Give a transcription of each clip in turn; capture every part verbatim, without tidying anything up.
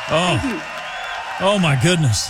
Oh, oh my goodness.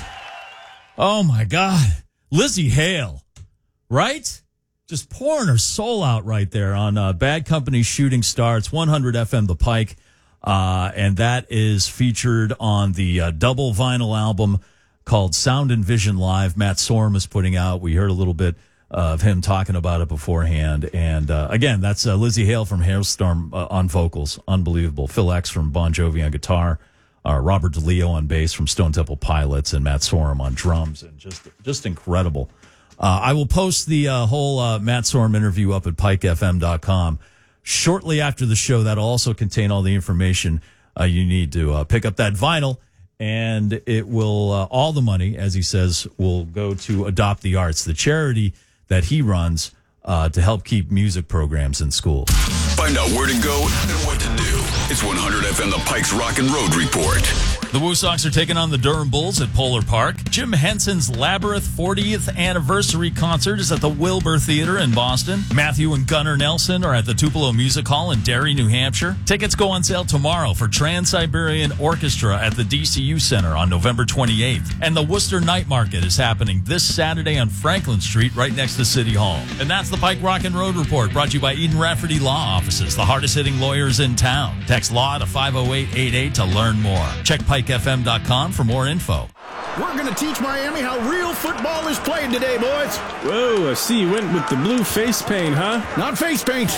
Oh my God. Lizzie Hale, right? Just pouring her soul out right there on uh, Bad Company Shooting Star. It's one hundred F M The Pike. Uh, and that is featured on the uh, double vinyl album called Sound and Vision Live. Matt Sorum is putting out. We heard a little bit of him talking about it beforehand. And uh, again, that's uh, Lizzie Hale from Hailstorm uh, on vocals. Unbelievable. Phil X from Bon Jovi on guitar. Uh, Robert DeLeo on bass from Stone Temple Pilots, and Matt Sorum on drums. And just just incredible. Uh, I will post the uh, whole uh, Matt Sorum interview up at pike f m dot com. Shortly after the show, that'll also contain all the information uh, you need to uh, pick up that vinyl. And it will, uh, all the money, as he says, will go to Adopt the Arts, the charity that he runs uh, to help keep music programs in schools. Find out where to go and what to do. It's one hundred F M The Pike's Rock and Road Report. The Woo Sox are taking on the Durham Bulls at Polar Park. Jim Henson's Labyrinth fortieth anniversary concert is at the Wilbur Theater in Boston. Matthew and Gunnar Nelson are at the Tupelo Music Hall in Derry, New Hampshire. Tickets go on sale tomorrow for Trans-Siberian Orchestra at the D C U Center on November twenty-eighth. And the Worcester Night Market is happening this Saturday on Franklin Street right next to City Hall. And that's the Pike Rock and Road Report, brought to you by Eden Rafferty Law Offices, the hardest-hitting lawyers in town. Text LAW to five oh eight eight eight to learn more. Check pike f m dot com for more info. We're going to teach Miami how real football is played today, boys. Whoa, I see you went with the blue face paint, huh? Not face paint.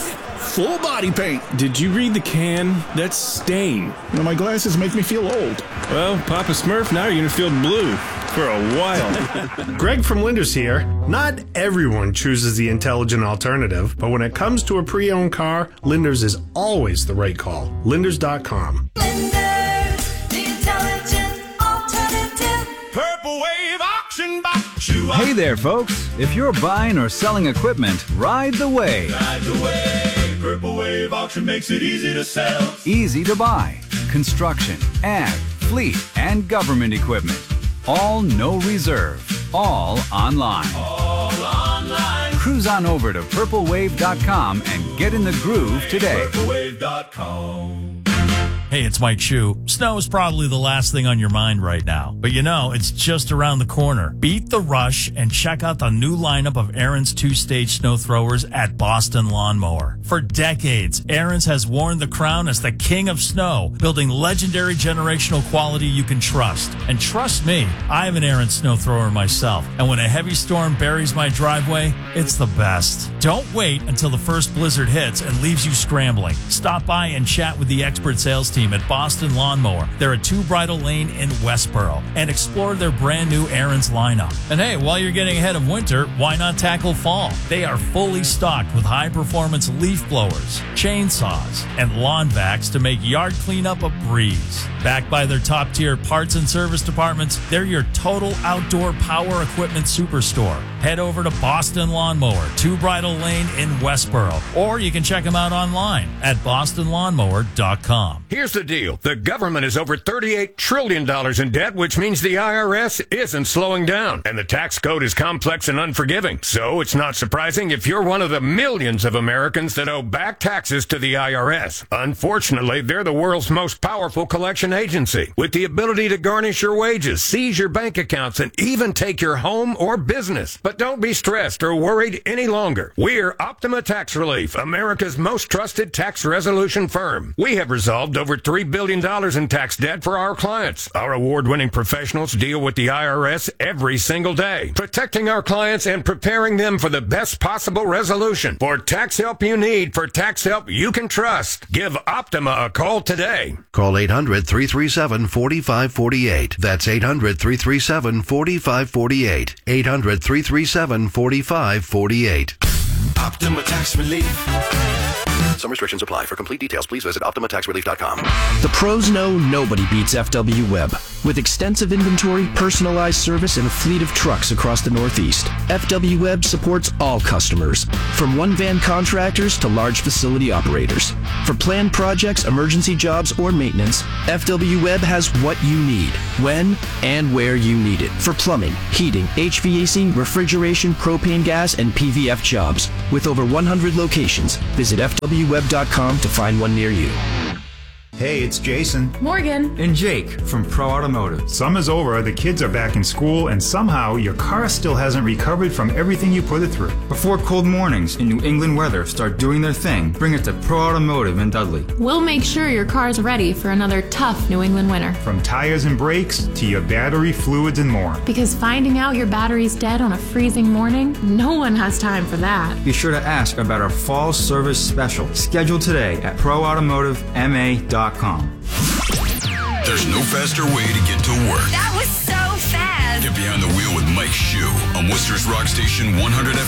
Full body paint. Did you read the can? That's stain. Well, my glasses make me feel old. Well, Papa Smurf, now you're going to feel blue for a while. Greg from Linders here. Not everyone chooses the intelligent alternative, but when it comes to a pre-owned car, Linders is always the right call. Linders dot com. Linders, the intelligent alternative. Purple Wave Auction Box. Hey there, folks. If you're buying or selling equipment, ride the wave. Ride the wave. Purple Wave Auction makes it easy to sell. Easy to buy. Construction, ag, fleet, and government equipment. All no reserve. All online. All online. Cruise on over to purple wave dot com and get in the groove today. purple wave dot com. Hey, it's Mike Chu. Snow is probably the last thing on your mind right now. But you know, it's just around the corner. Beat the rush and check out the new lineup of Ariens two-stage snow throwers at Boston Lawnmower. For decades, Ariens has worn the crown as the king of snow, building legendary generational quality you can trust. And trust me, I have an Ariens snow thrower myself. And when a heavy storm buries my driveway, it's the best. Don't wait until the first blizzard hits and leaves you scrambling. Stop by and chat with the expert sales team at Boston Lawnmower. They're at Two Bridle Lane in Westboro, and explore their brand new Ariens lineup. And hey, while you're getting ahead of winter, why not tackle fall? They are fully stocked with high performance leaf blowers, chainsaws, and lawn vacs to make yard cleanup a breeze. Backed by their top tier parts and service departments, they're your total outdoor power equipment superstore. Head over to Boston Lawnmower, Two Bridle Lane in Westboro, or you can check them out online at boston lawnmower dot com. Here's the deal. The government is over thirty-eight trillion dollars in debt, which means the I R S isn't slowing down. And the tax code is complex and unforgiving. So it's not surprising if you're one of the millions of Americans that owe back taxes to the I R S. Unfortunately, they're the world's most powerful collection agency, with the ability to garnish your wages, seize your bank accounts, and even take your home or business. But don't be stressed or worried any longer. We're Optima Tax Relief, America's most trusted tax resolution firm. We have resolved over three billion dollars in tax debt for our clients. Our award-winning professionals deal with the I R S every single day, protecting our clients and preparing them for the best possible resolution. For tax help you need, for tax help you can trust, give Optima a call today. Call eight hundred, three three seven, four five four eight. That's eight hundred, three three seven, four five four eight. eight hundred, three three seven, four five four eight. Optima Tax Relief. Some restrictions apply. For complete details, please visit optima tax relief dot com. The pros know nobody beats F W Web. With extensive inventory, personalized service, and a fleet of trucks across the Northeast, F W Web supports all customers, from one-van contractors to large facility operators. For planned projects, emergency jobs, or maintenance, F W Web has what you need, when and where you need it. For plumbing, heating, H V A C, refrigeration, propane gas, and P V F jobs. With over one hundred locations, visit f w web dot com to find one near you. Hey, it's Jason. Morgan. And Jake from Pro Automotive. Summer's over, the kids are back in school, and somehow your car still hasn't recovered from everything you put it through. Before cold mornings and New England weather start doing their thing, bring it to Pro Automotive in Dudley. We'll make sure your car's ready for another tough New England winter. From tires and brakes to your battery, fluids, and more. Because finding out your battery's dead on a freezing morning, no one has time for that. Be sure to ask about our fall service special. Scheduled today at pro automotive m a dot com. There's no faster way to get to work. That was so fast. Get behind the wheel with Mike Shue on Worcester's Rock Station one hundred F